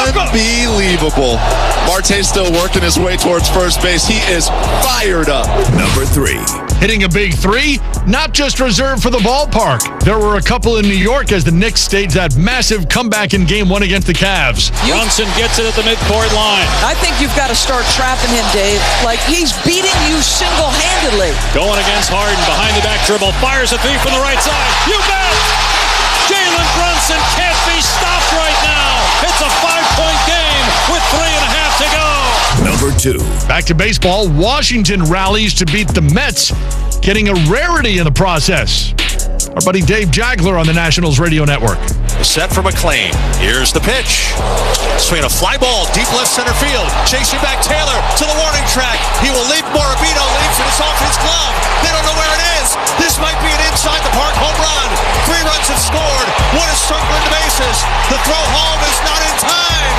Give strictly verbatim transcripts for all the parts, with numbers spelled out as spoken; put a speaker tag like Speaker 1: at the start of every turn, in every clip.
Speaker 1: Unbelievable. Marte's still working his way towards first base. He is fired up.
Speaker 2: Number three.
Speaker 3: Hitting a big three, not just reserved for the ballpark. There were a couple in New York as the Knicks staged that massive comeback in game one against the Cavs.
Speaker 4: Brunson gets it at the midcourt line.
Speaker 5: I think you've got to start trapping him, Dave. Like, he's beating you single-handedly.
Speaker 4: Going against Harden, behind the back dribble, fires a three from the right side. You bet! Jalen Brunson can't be stopped right now. It's a five-point game with three and a half to go.
Speaker 2: Number two.
Speaker 3: Back to baseball. Washington rallies to beat the Mets, getting a rarity in the process. Our buddy Dave Jagler on the Nationals radio network.
Speaker 6: Set for McLean. Here's the pitch. Swinging a fly ball deep left center field. Chasing back Taylor to the warning track. He will leap. Morabito leaps and it's off his glove. They don't know where it is. This might be an inside the park home run. Three runs have scored. One is circling the bases. The throw home is not in time.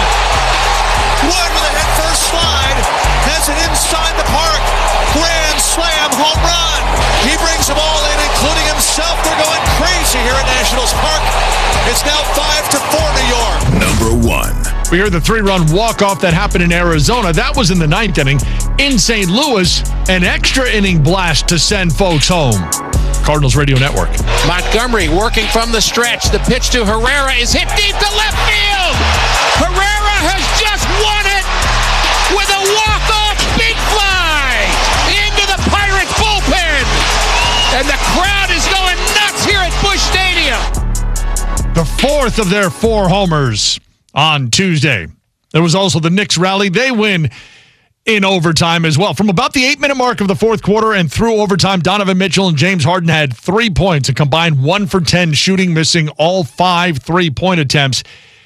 Speaker 6: Wood with a head first slide has an inside the park grand slam home run. He brings them all in, including himself. They're going crazy here at Nationals Park. It's now five to four New York.
Speaker 2: Number one.
Speaker 3: We heard the three-run walk-off that happened in Arizona. That was in the ninth inning. In Saint Louis, an extra inning blast to send folks home. Cardinals Radio Network.
Speaker 7: Montgomery working from the stretch. The pitch to Herrera is hit deep to left field. Herrera has just won it with a walk-off big fly into the Pirates bullpen. And the crowd is going nuts here at Busch Stadium.
Speaker 3: The fourth of their four homers on Tuesday. There was also the Knicks rally. They win in overtime as well. From about the eight-minute mark of the fourth quarter and through overtime, Donovan Mitchell and James Harden had three points, a combined one for ten shooting, missing all five three-point attempts.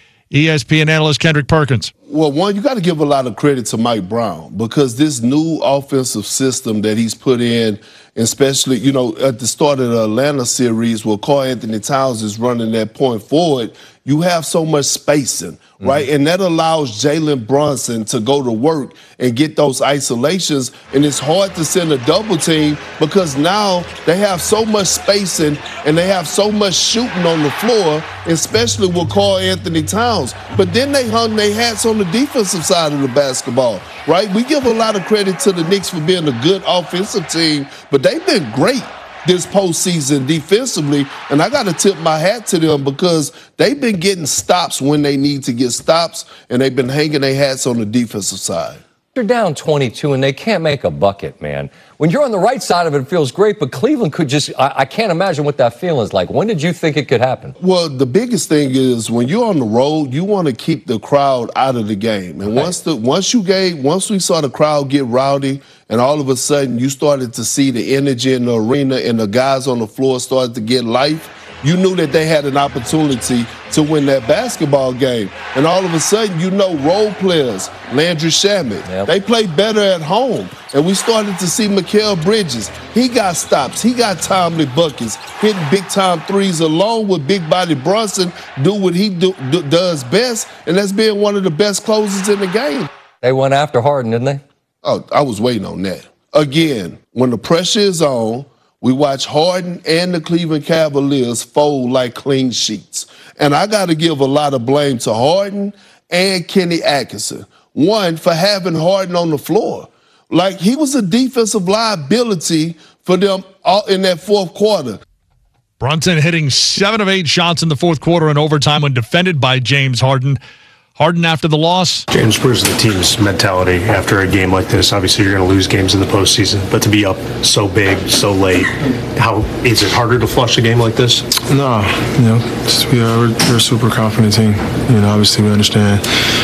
Speaker 3: E S P N analyst Kendrick Perkins.
Speaker 8: Well, one, you got to give a lot of credit to Mike Brown because this new offensive system that he's put in, especially, you know, at the start of the Atlanta series where Karl Anthony Towns is running that point forward, you have so much spacing, right? Mm-hmm. And that allows Jalen Brunson to go to work and get those isolations. And it's hard to send a double team because now they have so much spacing and they have so much shooting on the floor, especially with Karl Anthony Towns. But then they hung their hats on the defensive side of the basketball, right? We give a lot of credit to the Knicks for being a good offensive team, but they've been great this postseason defensively, and I got to tip my hat to them because they've been getting stops when they need to get stops, and they've been hanging their hats on the defensive side.
Speaker 9: They're down twenty-two, and they can't make a bucket, man. When you're on the right side of it, it feels great, but Cleveland could just – I can't imagine what that feeling is like. When did you think it could happen?
Speaker 8: Well, the biggest thing is when you're on the road, you want to keep the crowd out of the game. And
Speaker 9: Okay.
Speaker 8: once the once you gave, once we saw the crowd get rowdy, and all of a sudden you started to see the energy in the arena and the guys on the floor started to get life, you knew that they had an opportunity to win that basketball game. And all of a sudden, you know, role players, Landry Shamet,
Speaker 9: Yep.
Speaker 8: they play better at home. And we started to see Mikal Bridges. He got stops. He got timely buckets, hitting big-time threes along with Big Body Brunson, do what he do, do, does best, and that's being one of the best closers in the game.
Speaker 9: They went after Harden, didn't they?
Speaker 8: Oh, I was waiting on that. Again, when the pressure is on, we watch Harden and the Cleveland Cavaliers fold like clean sheets. And I got to give a lot of blame to Harden and Kenny Atkinson. One, for having Harden on the floor. Like, he was a defensive liability for them all in that fourth quarter.
Speaker 3: Brunson hitting seven of eight shots in the fourth quarter in overtime when defended by James Harden. Harden after the loss.
Speaker 10: James, where's the team's mentality after a game like this? Obviously, you're going to lose games in the postseason, but to be up so big, so late, how is it harder to flush a game like this?
Speaker 11: No, you know, just, we are, we're, we're a super confident team. You know, obviously we understand.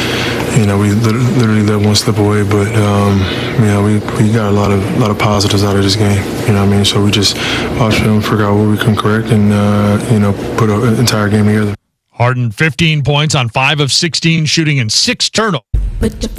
Speaker 11: You know, we literally let one slip away, but um, you know, we we got a lot of lot of positives out of this game. You know what I mean? So we just watch film, figure out what we can correct, and uh, you know, put an entire game together.
Speaker 3: Harden fifteen points on five of sixteen shooting and six turnovers.